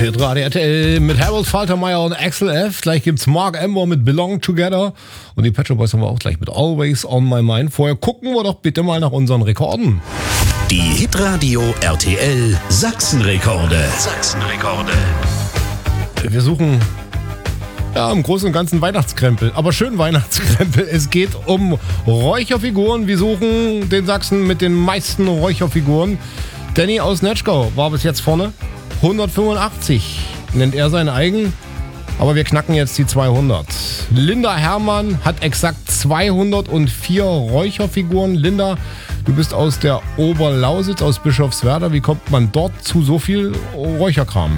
Radio RTL mit Harold Faltermeyer und Axel F. Gleich gibt's Mark Amber mit Belong Together. Und die Pet Shop Boys haben wir auch gleich mit Always on My Mind. Vorher gucken wir doch bitte mal nach unseren Rekorden. Die Hitradio RTL Sachsenrekorde. Wir suchen im Großen und Ganzen Weihnachtskrempel. Aber schön Weihnachtskrempel. Es geht um Räucherfiguren. Wir suchen den Sachsen mit den meisten Räucherfiguren. Danny aus Netschgau war bis jetzt vorne. 185 nennt er seinen eigen. Aber wir knacken jetzt die 200. Linda Herrmann hat exakt 204 Räucherfiguren. Linda, du bist aus der Oberlausitz, aus Bischofswerda. Wie kommt man dort zu so viel Räucherkram?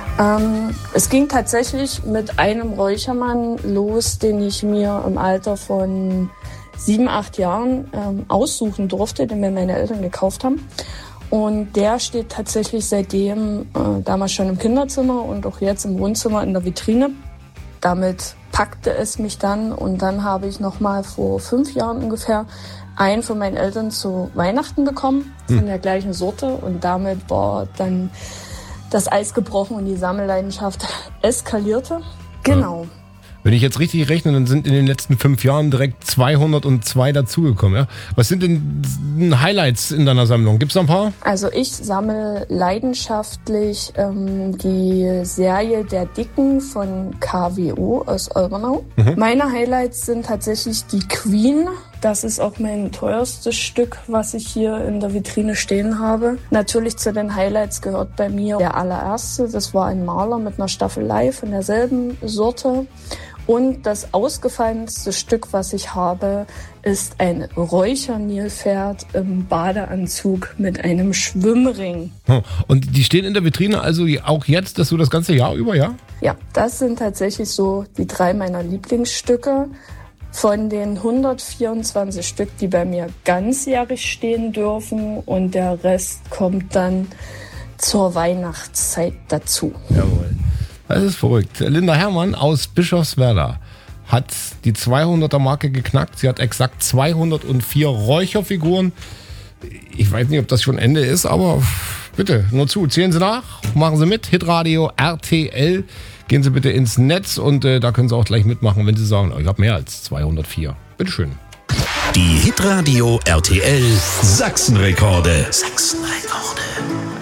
Es ging tatsächlich mit einem Räuchermann los, den ich mir im Alter von 7, 8 Jahren aussuchen durfte, den mir meine Eltern gekauft haben. Und der steht tatsächlich seitdem damals schon im Kinderzimmer und auch jetzt im Wohnzimmer in der Vitrine. Damit packte es mich dann und dann habe ich nochmal vor 5 Jahren ungefähr einen von meinen Eltern zu Weihnachten bekommen, von der gleichen Sorte. Und damit war dann das Eis gebrochen und die Sammelleidenschaft eskalierte. Genau. Wenn ich jetzt richtig rechne, dann sind in den letzten 5 Jahren direkt 202 dazugekommen. Ja? Was sind denn Highlights in deiner Sammlung? Gibt's da ein paar? Also ich sammle leidenschaftlich die Serie Der Dicken von KWO aus Olbernau. Meine Highlights sind tatsächlich die Queen. Das ist auch mein teuerstes Stück, was ich hier in der Vitrine stehen habe. Natürlich zu den Highlights gehört bei mir der allererste. Das war ein Maler mit einer Staffelei von derselben Sorte. Und das ausgefallenste Stück, was ich habe, ist ein Räuchernilpferd im Badeanzug mit einem Schwimmring. Und die stehen in der Vitrine also auch jetzt, dass du das ganze Jahr über, ja? Ja, das sind tatsächlich so die 3 meiner Lieblingsstücke. Von den 124 Stück, die bei mir ganzjährig stehen dürfen, und der Rest kommt dann zur Weihnachtszeit dazu. Jawohl. Das ist verrückt. Linda Herrmann aus Bischofswerda hat die 200er-Marke geknackt. Sie hat exakt 204 Räucherfiguren. Ich weiß nicht, ob das schon Ende ist, aber bitte, nur zu. Zählen Sie nach, machen Sie mit. Hitradio RTL. Gehen Sie bitte ins Netz und da können Sie auch gleich mitmachen, wenn Sie sagen, ich habe mehr als 204. Bitteschön. Die Hitradio RTL Sachsenrekorde.